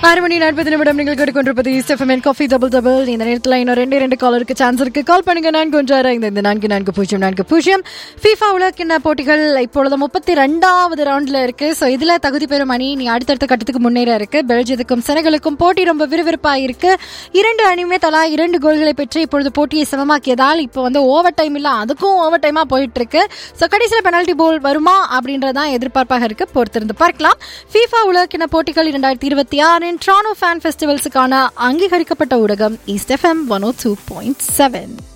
6:40 நீங்கள் கேட்டுக்கொண்டிருப்பது east FM coffee double double. இந்த நேரத்தில் இன்னும் ரெண்டு காலருக்கு சான்ஸ் இருக்கு. கால் பண்ணுங்க 416-554-4000. FIFA உலகக்கிண்ண போட்டிகள் இப்பொழுது 32வது ரவுண்ட்ல இருக்கு. ஸோ இதுல தகுதி பெறும் அணி நீ அடுத்தடுத்த கட்டத்துக்கு முன்னேற இருக்கு. பெல்ஜியத்துக்கும் செனகலுக்கும் போட்டி ரொம்ப விறுவிறுப்பாக இருக்கு. இரண்டு அணியுமே தலா 2 கோல்களை பெற்று இப்பொழுது போட்டியை சமமாக்கியதால் இப்போ ஓவர் டைம் இல்ல, அதுக்கும் ஓவர் டைமா போயிட்டு இருக்கு. ஸோ கடைசியில் பெனால்டி போல் வருமா அப்படின்றதான் எதிர்பார்ப்பாக இருக்கு. பொறுத்திருந்து பார்க்கலாம். FIFA உலகக்கிண்ண போட்டிகள் 2026 ட்ரானோ ஃபேன் ஃபெஸ்டிவல்ஸுக்கான அங்கீகரிக்கப்பட்ட ஊடகம் ஈஸ்ட் எஃப்எம் 102.7.